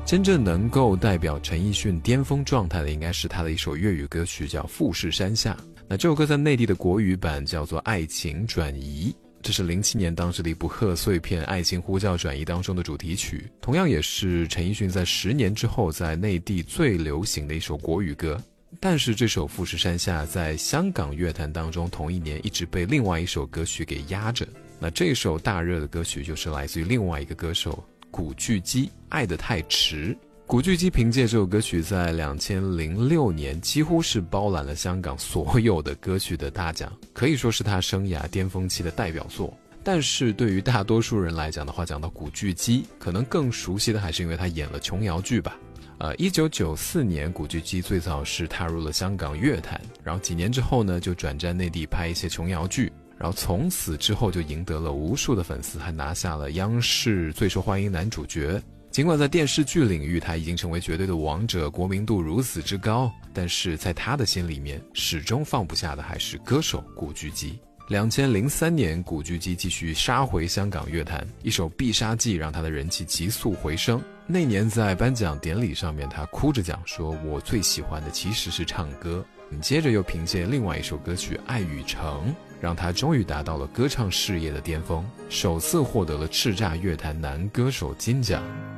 真正能够代表陈奕迅巅峰状态的，应该是他的一首粤语歌曲，叫《富士山下》。那这首歌在内地的国语版叫做《爱情转移》，这是07年当时的一部贺岁片《爱情呼叫转移》当中的主题曲，同样也是陈奕迅在10年之后在内地最流行的一首国语歌。但是这首《富士山下》在香港乐坛当中同一年一直被另外一首歌曲给压着。那这首大热的歌曲就是来自于另外一个歌手古巨基，《爱得太迟》。古巨基凭借这首歌曲在2006年几乎是包揽了香港所有的歌曲的大奖，可以说是他生涯巅峰期的代表作。但是对于大多数人来讲的话，讲到古巨基，可能更熟悉的还是因为他演了琼瑶剧吧。1994年古巨基最早是踏入了香港乐坛，然后几年之后呢，就转战内地拍一些琼瑶剧，然后从此之后就赢得了无数的粉丝，还拿下了央视最受欢迎男主角。尽管在电视剧领域他已经成为绝对的王者，国民度如此之高，但是在他的心里面始终放不下的还是歌手古巨基。2003年古巨基继续杀回香港乐坛，一首《必杀技》让他的人气急速回升。那年在颁奖典礼上面，他哭着讲说，我最喜欢的其实是唱歌。接着又凭借另外一首歌曲《爱与诚》，让他终于达到了歌唱事业的巅峰，首次获得了叱咤乐坛男歌手金奖。